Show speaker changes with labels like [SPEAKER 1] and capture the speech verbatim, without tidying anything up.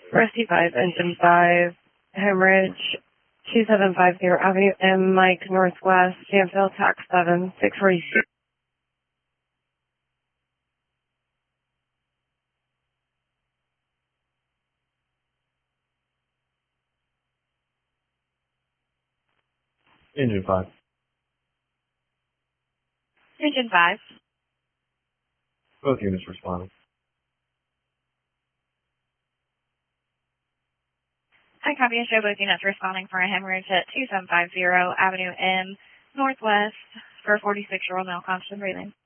[SPEAKER 1] Rescue five, Engine five, hemorrhage, two seven five zero Avenue M, Mike, Northwest, Danville, tax seven, six forty-six.
[SPEAKER 2] Engine five.
[SPEAKER 3] Engine five.
[SPEAKER 2] Both units responding.
[SPEAKER 3] I copy and show both units responding for a hemorrhage at two seven five zero Avenue M, Northwest, for a forty-six-year-old male conscious and breathing.